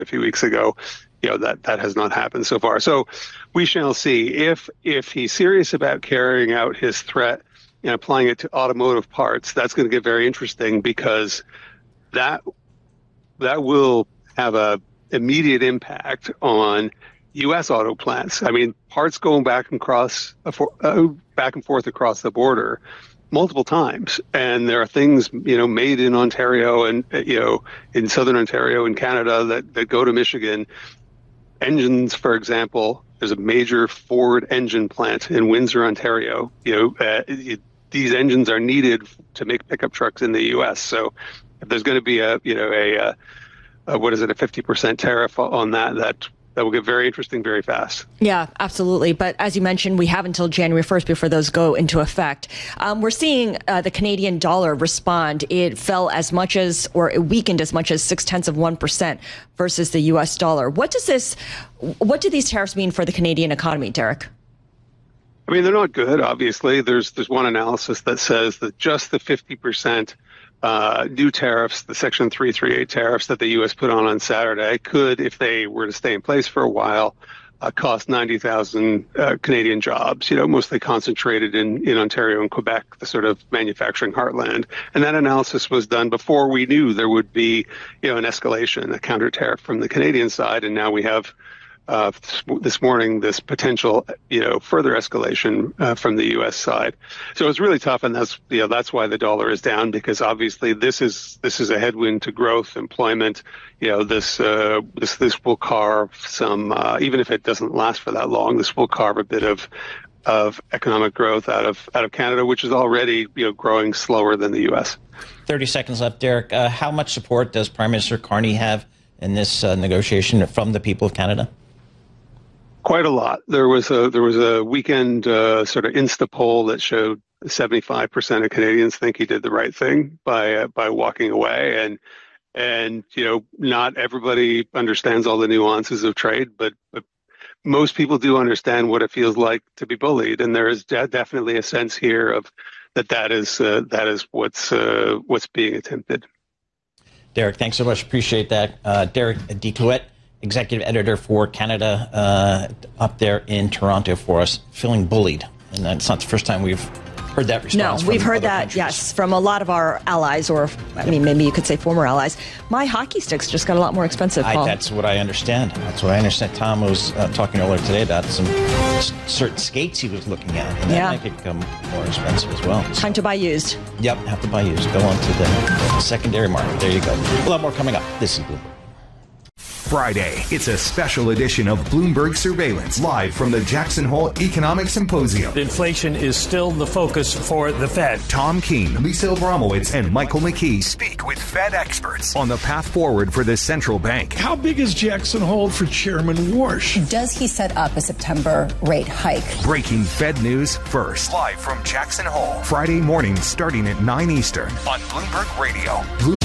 a few weeks ago. That has not happened so far. So we shall see if he's serious about carrying out his threat and applying it to automotive parts. That's going to get very interesting because that will have a immediate impact on U.S. auto plants. I mean, parts going back and forth across the border multiple times, and there are things made in Ontario and in southern Ontario and Canada that go to Michigan. Engines, for example, there's a major Ford engine plant in Windsor, Ontario. These engines are needed to make pickup trucks in the U.S. So if there's going to be a 50% tariff on that will get very interesting very fast. Yeah, absolutely. But as you mentioned, we have until January 1st before those go into effect. We're seeing the Canadian dollar respond. It fell as much as, or it weakened as much as 0.6% versus the U.S. dollar. What do these tariffs mean for the Canadian economy, Derek? I mean, they're not good, obviously. There's one analysis that says that just the 50% new tariffs, the Section 338 tariffs that the U.S. put on Saturday could, if they were to stay in place for a while, cost 90,000 Canadian jobs, mostly concentrated in Ontario and Quebec, the sort of manufacturing heartland. And that analysis was done before we knew there would be, an escalation, a counter tariff from the Canadian side. And now we have this morning this potential, further escalation from the U.S. side. So it's really tough, and that's why the dollar is down, because obviously this is a headwind to growth, employment. This will carve some, even if it doesn't last for that long, this will carve a bit of economic growth out of Canada, which is already growing slower than the U.S. 30 seconds left, Derek. How much support does Prime Minister Carney have in this negotiation from the people of Canada? Quite a lot. There was a weekend sort of Insta poll that showed 75% of Canadians think he did the right thing by walking away, and not everybody understands all the nuances of trade, but most people do understand what it feels like to be bullied, and there is definitely a sense here of that is what's being attempted. Derek, thanks so much. Appreciate that. Derek Decoët, executive editor for Canada, up there in Toronto for us, feeling bullied. And that's not the first time we've heard that response. No, we've heard that, countries. yes, from a lot of our allies, or maybe you could say former allies. My hockey sticks just got a lot more expensive, Paul. That's what I understand. Tom was talking earlier today about some certain skates he was looking at, and that might become more expensive as well. Time to buy used. Yep, have to buy used. Go on to the secondary market. There you go. A lot more coming up. This is Bloomberg. Friday, it's a special edition of Bloomberg Surveillance, live from the Jackson Hole Economic Symposium. Inflation is still the focus for the Fed. Tom Keene, Lisa Abramowitz, and Michael McKee speak with Fed experts on the path forward for the central bank. How big is Jackson Hole for Chairman Warsh? Does he set up a September rate hike? Breaking Fed news first. Live from Jackson Hole. Friday morning starting at 9 Eastern on Bloomberg Radio.